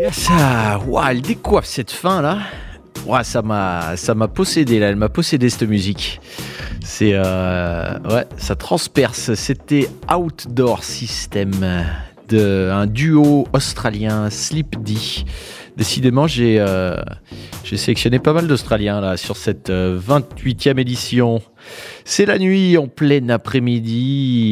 Ça, ouah, elle décoiffe cette fin là. Ouah, ça m'a possédé là, elle m'a possédé cette musique. C'est ouais, ça transperce. C'était Outdoor System de un duo australien Sleep D. Décidément, j'ai sélectionné pas mal d'Australiens là sur cette 28e édition. C'est la nuit en plein après-midi.